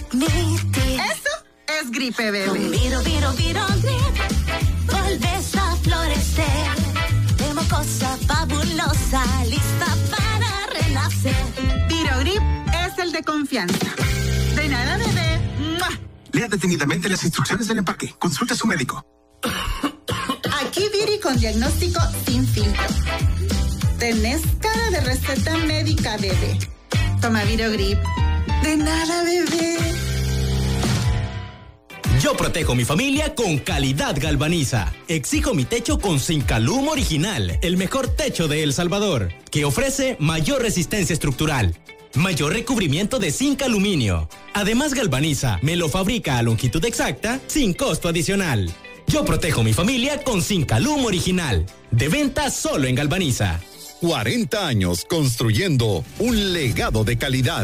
Eso es gripe, bebé. Con Viro Grip volves a florecer. De mocosa fabulosa, lista para renacer. Viro Grip es el de confianza. De nada, bebé. ¡Mua! Lea detenidamente las instrucciones del empaque. Consulte a su médico. Aquí Viri con diagnóstico sin filtro. Tenés cara de receta médica, bebé. Toma Viro Grip. De nada, bebé. Yo protejo mi familia con calidad Galvaniza. Exijo mi techo con Zincalum original, el mejor techo de El Salvador, que ofrece mayor resistencia estructural, mayor recubrimiento de zinc aluminio. Además, Galvaniza me lo fabrica a longitud exacta sin costo adicional. Yo protejo mi familia con Zincalum original. De venta solo en Galvaniza. 40 años construyendo un legado de calidad.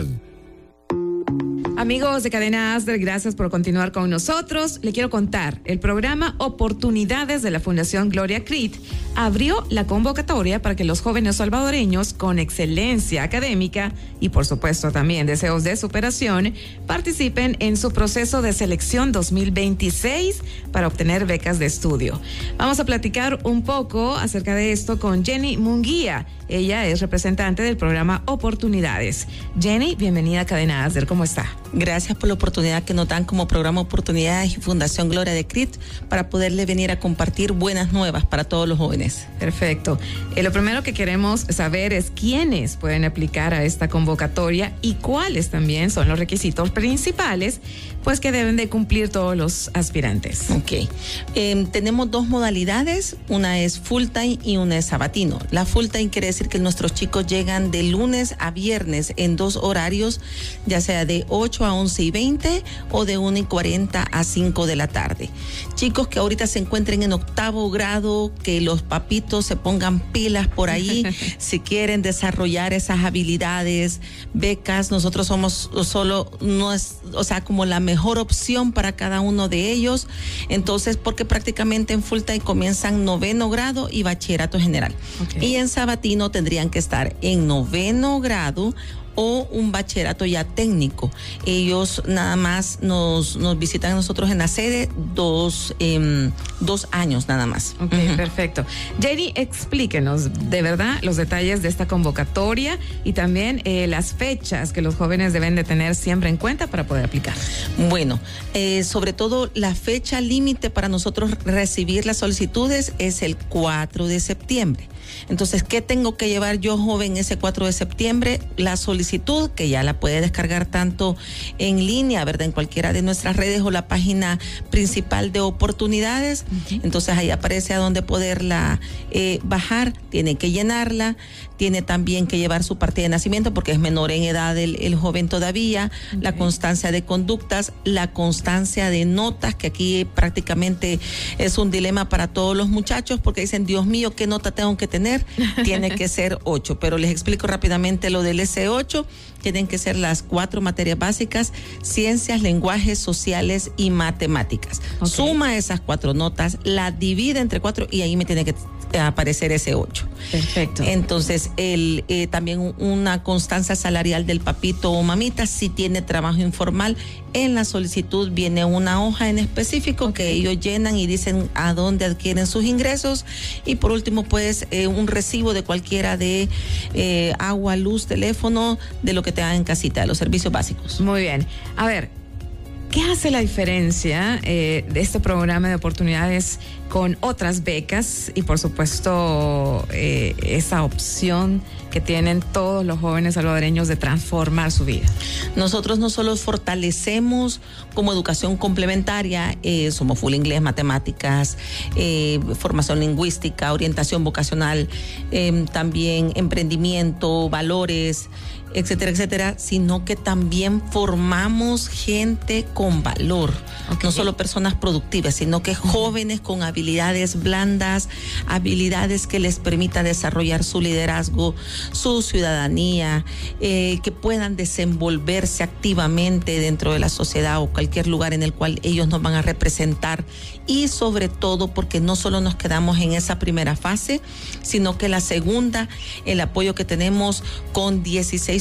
Amigos de Cadena Asder, gracias por continuar con nosotros. Le quiero contar, el programa Oportunidades de la Fundación Gloria Creed abrió la convocatoria para que los jóvenes salvadoreños con excelencia académica y por supuesto también deseos de superación participen en su proceso de selección 2026 para obtener becas de estudio. Vamos a platicar un poco acerca de esto con Jenny Munguía. Ella es representante del programa Oportunidades. Jenny, bienvenida a Cadena Asder, ¿cómo está? Gracias por la oportunidad que nos dan como programa Oportunidades y Fundación Gloria de Creed para poderle venir a compartir buenas nuevas para todos los jóvenes. Perfecto. Lo primero que queremos saber es quiénes pueden aplicar a esta convocatoria y cuáles también son los requisitos principales pues que deben de cumplir todos los aspirantes. Ok. Tenemos dos modalidades, una es full time y una es sabatino. La full time quiere decir que nuestros chicos llegan de lunes a viernes en 2 horarios, ya sea de 8 a 11:20 o de 1:40 a 5 de la tarde. Chicos que ahorita se encuentren en 8º grado, que los papitos se pongan pilas por ahí, si quieren desarrollar esas habilidades, becas, nosotros somos como la mejor opción para cada uno de ellos. Entonces, porque prácticamente en full time comienzan 9º grado y bachillerato general. Okay. Y en sabatino tendrían que estar en 9º grado o un bachillerato ya técnico. Ellos nada más nos visitan a nosotros en la sede 2 años nada más. Ok, perfecto. Jenny, explíquenos de verdad los detalles de esta convocatoria y también las fechas que los jóvenes deben de tener siempre en cuenta para poder aplicar. Bueno, sobre todo la fecha límite para nosotros recibir las solicitudes es el 4 de septiembre. Entonces, ¿qué tengo que llevar yo, joven, ese 4 de septiembre? La solicitud, que ya la puede descargar tanto en línea, ¿verdad? En cualquiera de nuestras redes o la página principal de Oportunidades. Entonces, ahí aparece a dónde poderla bajar. Tiene que llenarla. Tiene también que llevar su partida de nacimiento porque es menor en edad el joven todavía. Okay. La constancia de conductas, la constancia de notas, que aquí prácticamente es un dilema para todos los muchachos porque dicen, Dios mío, ¿qué nota tengo que tener? Tiene que ser 8, pero les explico rápidamente lo del S8. Tienen que ser las 4 materias básicas: ciencias, lenguajes, sociales y matemáticas. Okay. Suma esas 4 notas, la divide entre 4 y ahí me tiene que aparecer ese 8. Perfecto. Entonces, también una constancia salarial del papito o mamita, si tiene trabajo informal. En la solicitud viene una hoja en específico que ellos llenan y dicen a dónde adquieren sus ingresos. Y por último, pues, un recibo de cualquiera de agua, luz, teléfono, de lo que te dan en casita, de los servicios básicos. Muy bien. A ver, ¿qué hace la diferencia de este programa de oportunidades con otras becas y por supuesto esa opción que tienen todos los jóvenes salvadoreños de transformar su vida? Nosotros no solo fortalecemos como educación complementaria, somos full inglés, matemáticas, formación lingüística, orientación vocacional, también emprendimiento, valores, etcétera, etcétera, sino que también formamos gente con valor. Okay. No solo personas productivas, sino que jóvenes con habilidades blandas, habilidades que les permitan desarrollar su liderazgo, su ciudadanía, que puedan desenvolverse activamente dentro de la sociedad o cualquier lugar en el cual ellos nos van a representar. Y sobre todo porque no solo nos quedamos en esa primera fase, sino que la segunda, el apoyo que tenemos con 16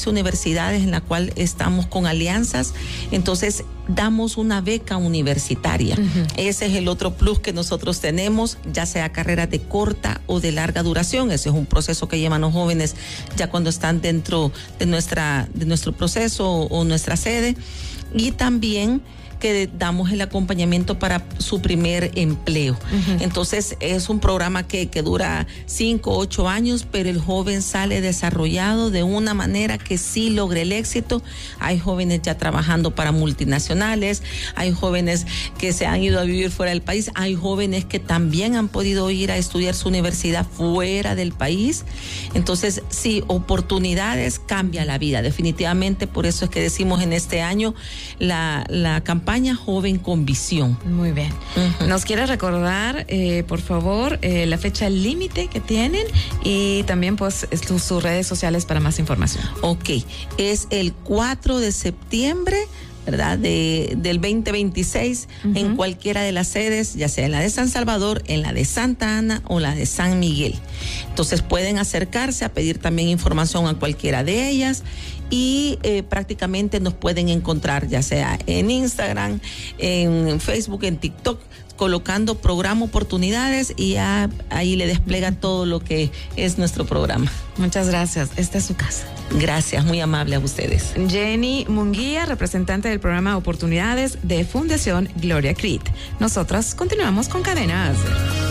15 universidades en la cual estamos con alianzas. Entonces, damos una beca universitaria. Ese es el otro plus que nosotros tenemos, ya sea carreras de corta o de larga duración. Ese es un proceso que llevan los jóvenes ya cuando están dentro de nuestro proceso o nuestra sede. Y también que damos el acompañamiento para su primer empleo. Entonces es un programa que dura 5 o 8 años, pero el joven sale desarrollado de una manera que sí logre el éxito. Hay jóvenes ya trabajando para multinacionales, hay jóvenes que se han ido a vivir fuera del país, hay jóvenes que también han podido ir a estudiar su universidad fuera del país. Entonces, sí, oportunidades cambia la vida, definitivamente. Por eso es que decimos en este año la campaña Joven con Visión. Muy bien. ¿Nos quiere recordar, por favor, la fecha límite que tienen y también pues sus redes sociales para más información? Ok, es el 4 de septiembre, ¿verdad? Del 2026, en cualquiera de las sedes, ya sea en la de San Salvador, en la de Santa Ana o la de San Miguel. Entonces pueden acercarse a pedir también información a cualquiera de ellas y prácticamente nos pueden encontrar ya sea en Instagram, en Facebook, en TikTok, colocando programa Oportunidades y ya ahí le despliega todo lo que es nuestro programa. Muchas gracias. Esta es su casa. Gracias, muy amable a ustedes. Jenny Munguía, representante del programa Oportunidades de Fundación Gloria Creed. Nosotras continuamos con Cadena ASDER.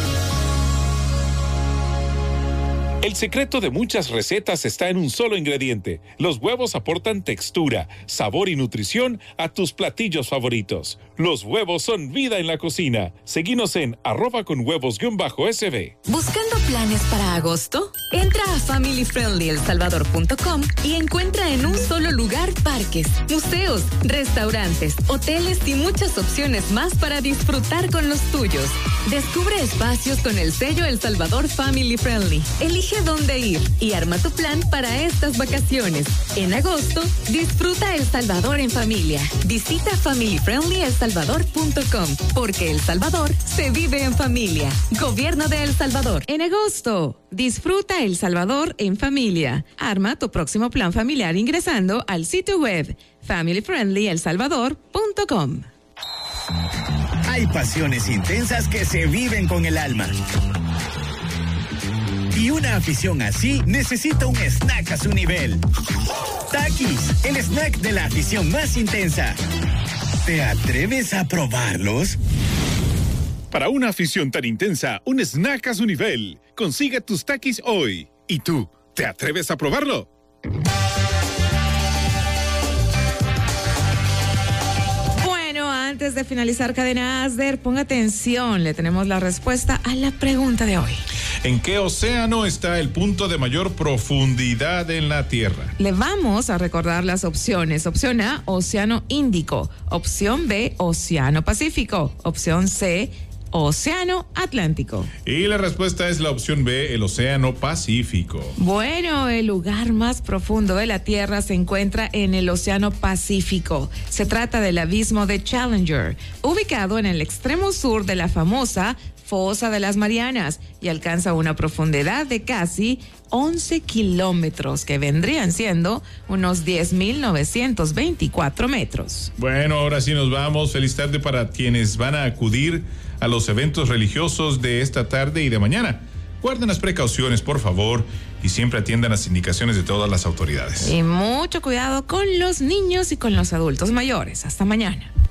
El secreto de muchas recetas está en un solo ingrediente. Los huevos aportan textura, sabor y nutrición a tus platillos favoritos. Los huevos son vida en la cocina. Seguinos en @conhuevos_SB. ¿Buscando planes para agosto? Entra a familyfriendlyelsalvador.com y encuentra en un solo lugar parques, museos, restaurantes, hoteles y muchas opciones más para disfrutar con los tuyos. Descubre espacios con el sello El Salvador Family Friendly. Elige dónde ir y arma tu plan para estas vacaciones. En agosto, disfruta El Salvador en familia. Visita familyfriendlyelsalvador.com porque El Salvador se vive en familia. Gobierno de El Salvador. En agosto, disfruta El Salvador en familia. Arma tu próximo plan familiar ingresando al sitio web familyfriendlyelsalvador.com. Hay pasiones intensas que se viven con el alma. Y una afición así necesita un snack a su nivel. Takis, el snack de la afición más intensa. ¿Te atreves a probarlos? Para una afición tan intensa, un snack a su nivel. Consigue tus Takis hoy. ¿Y tú, te atreves a probarlo? Bueno, antes de finalizar Cadena ASDER, ponga atención, le tenemos la respuesta a la pregunta de hoy. ¿En qué océano está el punto de mayor profundidad en la Tierra? Le vamos a recordar las opciones. Opción A, Océano Índico. Opción B, Océano Pacífico. Opción C, Océano Atlántico. Y la respuesta es la opción B, el Océano Pacífico. Bueno, el lugar más profundo de la Tierra se encuentra en el Océano Pacífico. Se trata del abismo de Challenger, ubicado en el extremo sur de la famosa Fosa de las Marianas, y alcanza una profundidad de casi 11 kilómetros, que vendrían siendo unos 10.924 metros. Bueno, ahora sí nos vamos. Feliz tarde para quienes van a acudir a los eventos religiosos de esta tarde y de mañana. Guarden las precauciones, por favor, y siempre atiendan las indicaciones de todas las autoridades. Y mucho cuidado con los niños y con los adultos mayores. Hasta mañana.